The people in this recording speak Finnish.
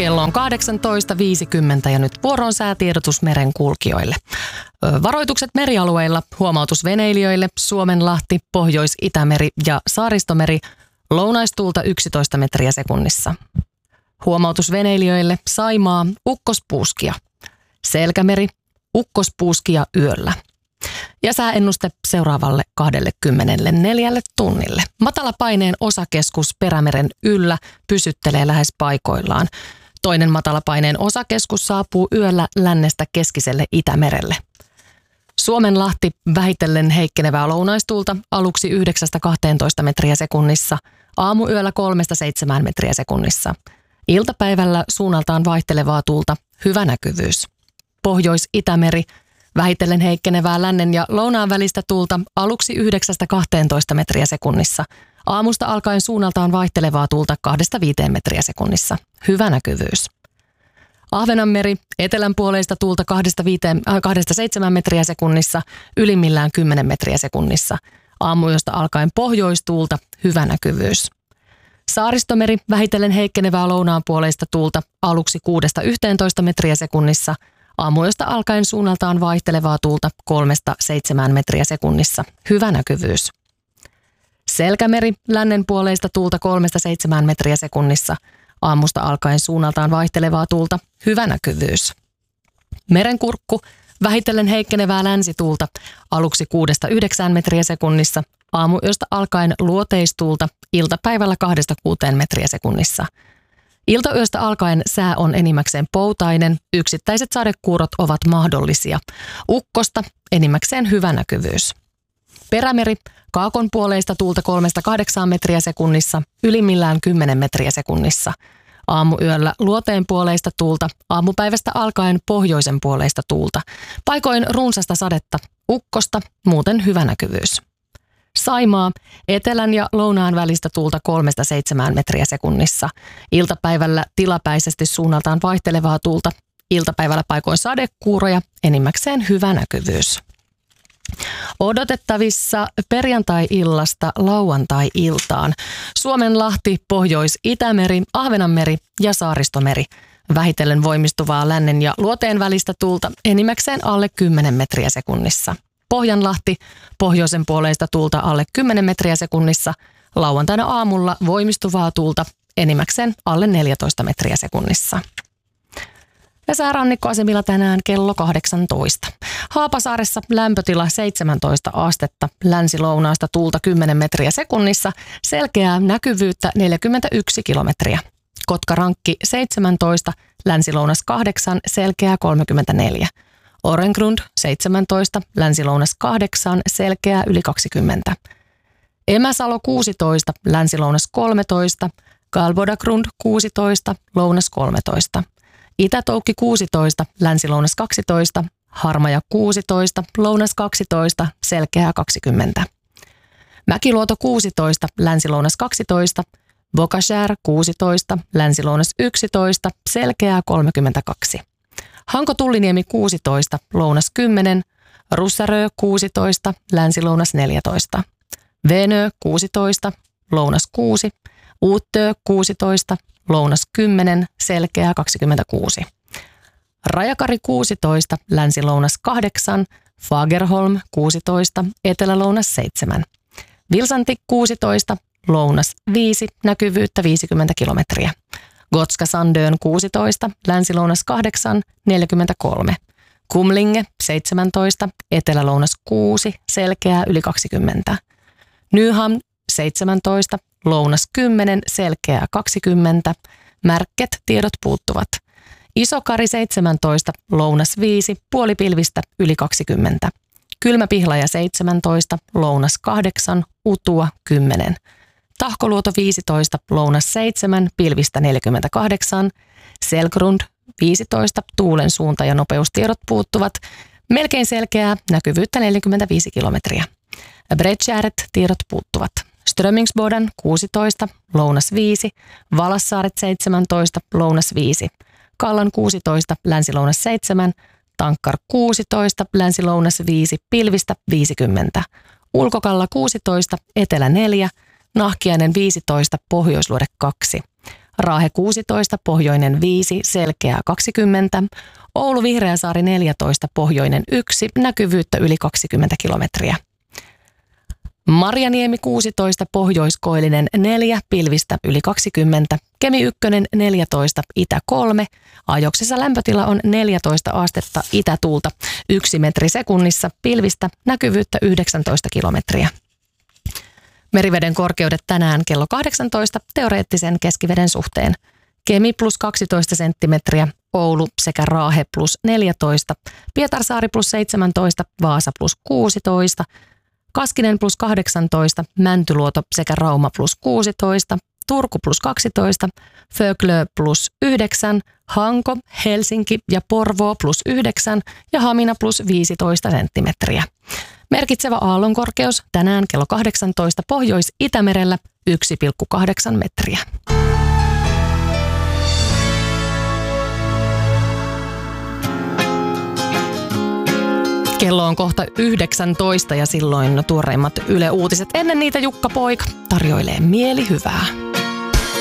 Kello on 18.50 ja nyt vuoroon säätiedotus merenkulkijoille. Varoitukset merialueilla, huomautus veneilijöille, Suomenlahti, Pohjois-Itämeri ja Saaristomeri, lounaistuulta 11 metriä sekunnissa. Huomautus veneilijöille, Saimaa, ukkospuuskia. Selkämeri, ukkospuuskia yöllä. Ja sääennuste seuraavalle 24 tunnille. Matalapaineen osakeskus Perämeren yllä pysyttelee lähes paikoillaan. Toinen matalapaineen osakeskus saapuu yöllä lännestä keskiselle Itämerelle. Suomenlahti vähitellen heikkenevää lounaistuulta aluksi 9-12 metriä sekunnissa, aamuyöllä 3-7 metriä sekunnissa. Iltapäivällä suunnaltaan vaihtelevaa tuulta, hyvä näkyvyys. Pohjois-Itämeri vähitellen heikkenevää lännen ja lounaan välistä tuulta aluksi 9-12 metriä sekunnissa. Aamusta alkaen suunnaltaan vaihtelevaa tuulta 2-5 metriä sekunnissa. Hyvä näkyvyys. Ahvenanmeri, etelän puoleista tuulta 2-7 metriä sekunnissa, ylimmillään 10 metriä sekunnissa. Aamuyöstä alkaen pohjoistuulta, hyvä näkyvyys. Saaristomeri, vähitellen heikkenevää lounaan puoleista tuulta aluksi 6-11 metriä sekunnissa. Aamuyöstä alkaen suunnaltaan vaihtelevaa tuulta 3-7 metriä sekunnissa. Hyvä näkyvyys. Selkämeri, lännen puoleista tuulta 3-7 metriä sekunnissa. Aamusta alkaen suunnaltaan vaihtelevaa tuulta. Hyvä näkyvyys. Merenkurkku, vähitellen heikkenevää länsituulta aluksi 6-9 metriä sekunnissa. Aamuyöstä alkaen luoteistuulta iltapäivällä 2-6 metriä sekunnissa. Iltayöstä alkaen sää on enimmäkseen poutainen, yksittäiset sadekuurot ovat mahdollisia. Ukkosta enimmäkseen hyvä näkyvyys. Perämeri, kaakon puoleista tuulta 3-8 metriä sekunnissa, ylimmillään 10 metriä sekunnissa. Aamuyöllä luoteen puoleista tuulta, aamupäivästä alkaen pohjoisen puoleista tuulta. Paikoin runsasta sadetta, ukkosta, muuten hyvä näkyvyys. Saimaa, etelän ja lounaan välistä tuulta 3-7 metriä sekunnissa. Iltapäivällä tilapäisesti suunnaltaan vaihtelevaa tuulta. Iltapäivällä paikoin sadekuuroja, enimmäkseen hyvä näkyvyys. Odotettavissa perjantai-illasta lauantai-iltaan. Suomenlahti, Pohjois-Itämeri, Ahvenanmeri ja Saaristomeri. Vähitellen voimistuvaa lännen ja luoteen välistä tuulta, enimmäkseen alle 10 metriä sekunnissa. Pohjanlahti, pohjoisen puoleista tuulta alle 10 metriä sekunnissa. Lauantaina aamulla voimistuvaa tuulta, enimmäkseen alle 14 metriä sekunnissa. Ja säärannikkoasemilla tänään kello 18. Haapasaaressa lämpötila 17 astetta, länsi-lounaasta tuulta 10 metriä sekunnissa, selkeää näkyvyyttä 41 kilometriä. Kotkarankki 17, länsi-lounas 8, selkeää 34. Orengrund 17, länsi-lounas 8, selkeää yli 20. Emäsalo 16, länsi-lounas 13, Galbodagrund 16, lounas 13. Itätoukki 16, länsi-lounas 12, Harmaja 16, lounas 12, selkeää 20. Mäkiluoto 16, länsi-lounas 12, Bokashär 16, länsi-lounas 11, selkeää 32. Hanko-Tulliniemi 16, lounas 10, Russarö 16, länsi-lounas 14. Venö 16, lounas 6, Uuttö 16, lounas 10, selkeää 26. Rajakari 16, länsi-lounas 8, Fagerholm 16, etelä-lounas 7. Vilsanti 16, lounas 5, näkyvyyttä 50 kilometriä. Gotska Sandön 16, länsi-lounas 8, 43. Kumlinge 17, etelä-lounas 6, selkeää yli 20. Nyhamn 17, lounas 10, selkeää 20. Märket, tiedot puuttuvat. Isokari 17, lounas 5, puolipilvistä yli 20. Kylmäpihlaja 17, lounas 8, Utua 10. Tahkoluoto 15, lounas 7, pilvistä 48. Selgrund 15, tuulen suunta ja nopeustiedot puuttuvat. Melkein selkeää, näkyvyyttä 45 kilometriä. Bredgääret, tiedot puuttuvat. Strömingsboden 16, lounas 5, Valassaaret 17, lounas 5. Kallan 16, länsi-lounas 7, Tankkar 16, länsi-lounas 5, pilvistä 50. Ulkokalla 16, etelä 4, Nahkiainen 15, Pohjoisluode 2. Raahe 16, pohjoinen 5, selkeää 20, Oulu Vihreäsaari 14, pohjoinen 1, näkyvyyttä yli 20 kilometriä. Marjaniemi 16, pohjoiskoillinen 4, pilvistä yli 20, Kemi 1 14, itä 3, ajoksessa lämpötila on 14 astetta itätuulta, 1 metri sekunnissa, pilvistä, näkyvyyttä 19 kilometriä. Meriveden korkeudet tänään kello 18 teoreettisen keskiveden suhteen. Kemi plus 12 senttimetriä, Oulu sekä Raahe plus 14, Pietarsaari plus 17, Vaasa plus 16, Kaskinen plus 18, Mäntyluoto sekä Rauma plus 16, Turku plus 12, Föglö plus 9, Hanko, Helsinki ja Porvoo plus 9 ja Hamina plus 15 senttimetriä. Merkitsevä aallonkorkeus tänään kello 18 Pohjois-Itämerellä 1,8 metriä. Kello on kohta 19 ja silloin tuoreimmat Yle Uutiset. Ennen niitä Jukka Poika tarjoilee mielihyvää.